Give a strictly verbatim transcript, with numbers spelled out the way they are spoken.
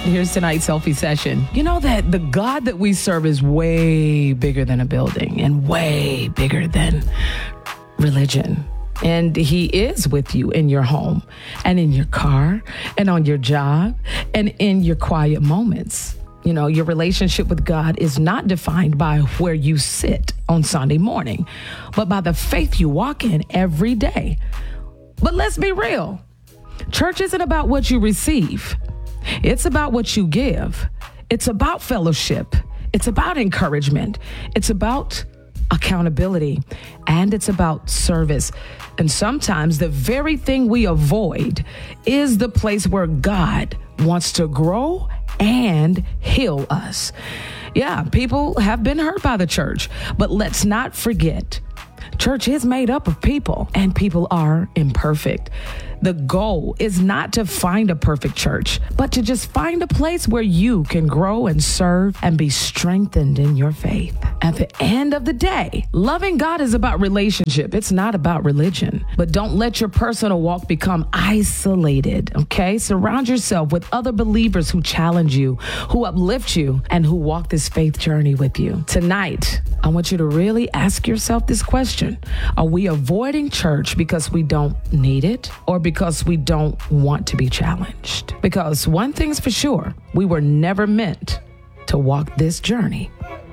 Here's tonight's selfie session. You know that the God that we serve is way bigger than a building and way bigger than religion. And he is with you in your home and in your car and on your job and in your quiet moments. You know, your relationship with God is not defined by where you sit on Sunday morning, but by the faith you walk in every day. But let's be real. Church isn't about what you receive. It's about what you give. It's about fellowship. It's about encouragement. It's about accountability, and it's about service. And sometimes the very thing we avoid is the place where God wants to grow and heal us. Yeah, people have been hurt by the church, but let's not forget, church is made up of people, and people are imperfect. The goal is not to find a perfect church, but to just find a place where you can grow and serve and be strengthened in your faith. At the end of the day, loving God is about relationship. It's not about religion. But don't let your personal walk become isolated, okay? Surround yourself with other believers who challenge you, who uplift you, and who walk this faith journey with you. Tonight, I want you to really ask yourself this question. Are we avoiding church because we don't need it, or because we don't want to be challenged? Because one thing's for sure, we were never meant to walk this journey